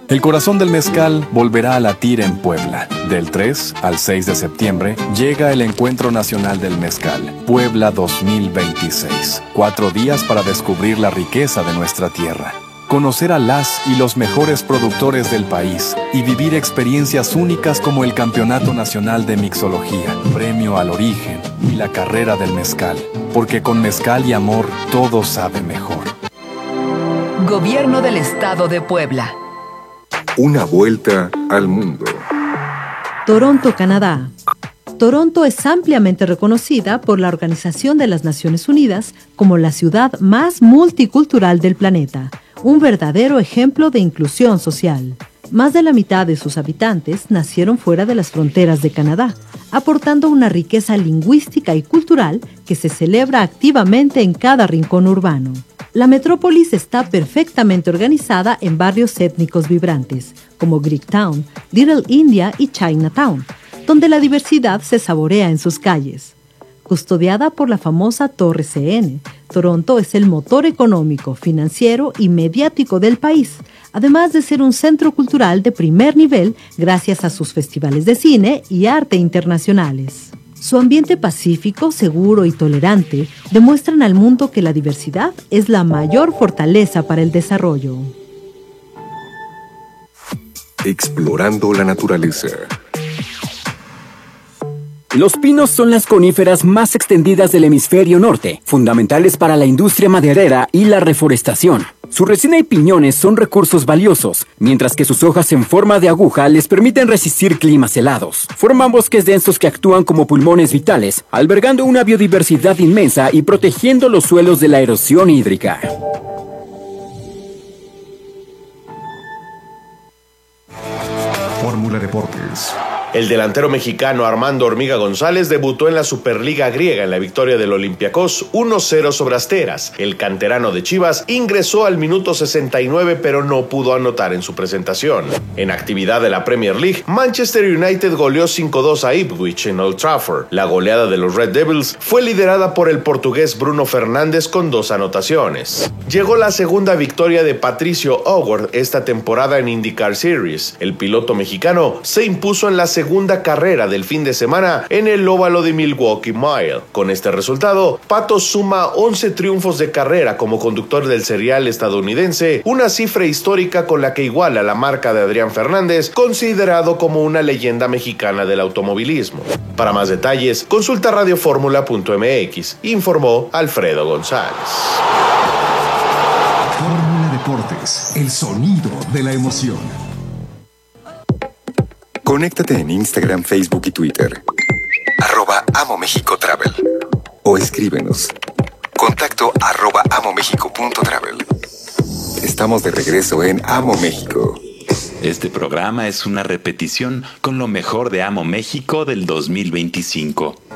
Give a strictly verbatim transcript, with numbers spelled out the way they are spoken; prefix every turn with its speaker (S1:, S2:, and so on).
S1: El corazón del mezcal volverá a latir en Puebla. Del tres al seis de septiembre llega el Encuentro Nacional del Mezcal, Puebla dos mil veintiséis. Cuatro días para descubrir la riqueza de nuestra tierra, conocer a las y los mejores productores del país y vivir experiencias únicas como el Campeonato Nacional de Mixología, Premio al Origen y la Carrera del Mezcal. Porque con mezcal y amor todo sabe mejor.
S2: Gobierno del Estado de Puebla.
S3: Una vuelta al mundo.
S4: Toronto, Canadá. Toronto es ampliamente reconocida por la Organización de las Naciones Unidas como la ciudad más multicultural del planeta, un verdadero ejemplo de inclusión social. Más de la mitad de sus habitantes nacieron fuera de las fronteras de Canadá, aportando una riqueza lingüística y cultural que se celebra activamente en cada rincón urbano. La metrópolis está perfectamente organizada en barrios étnicos vibrantes, como Greektown, Little India y Chinatown, donde la diversidad se saborea en sus calles. Custodiada por la famosa Torre C N, Toronto es el motor económico, financiero y mediático del país, además de ser un centro cultural de primer nivel gracias a sus festivales de cine y arte internacionales. Su ambiente pacífico, seguro y tolerante demuestran al mundo que la diversidad es la mayor fortaleza para el desarrollo.
S3: Explorando la naturaleza.
S5: Los pinos son las coníferas más extendidas del hemisferio norte, fundamentales para la industria maderera y la reforestación. Su resina y piñones son recursos valiosos, mientras que sus hojas en forma de aguja les permiten resistir climas helados. Forman bosques densos que actúan como pulmones vitales, albergando una biodiversidad inmensa y protegiendo los suelos de la erosión hídrica.
S3: Fórmula Deportes.
S6: El delantero mexicano Armando Hormiga González debutó en la Superliga griega en la victoria del Olympiacos uno cero sobre Asteras. El canterano de Chivas ingresó al minuto sesenta y nueve pero no pudo anotar en su presentación. En actividad de la Premier League, Manchester United goleó cinco dos a Ipswich en Old Trafford. La goleada de los Red Devils fue liderada por el portugués Bruno Fernández con dos anotaciones. Llegó la segunda victoria de Patricio O'Ward esta temporada en IndyCar Series. El piloto mexicano se impuso en la segunda carrera del fin de semana en el óvalo de Milwaukee Mile. Con este resultado, Pato suma once triunfos de carrera como conductor del serial estadounidense, una cifra histórica con la que iguala la marca de Adrián Fernández, considerado como una leyenda mexicana del automovilismo. Para más detalles, consulta radioformula punto m x, informó Alfredo González.
S3: Fórmula Deportes, el sonido de la emoción. Conéctate en Instagram, Facebook y Twitter. Arroba Amo México Travel. O escríbenos. Contacto arroba amomexico punto travel. Estamos de regreso en Amo México.
S7: Este programa es una repetición con lo mejor de Amo México del dos mil veinticinco.